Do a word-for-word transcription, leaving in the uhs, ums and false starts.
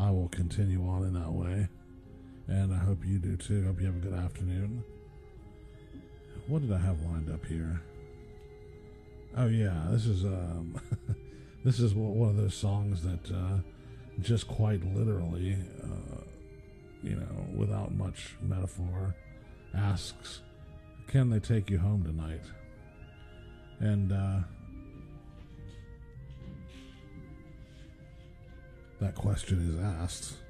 I will continue on in that way. And I hope you do too. Hope you have a good afternoon. What did I have lined up here? Oh yeah, this is um, this is one of those songs that uh, just quite literally, uh, you know, without much metaphor, asks, "Can they take you home tonight?" And uh, that question is asked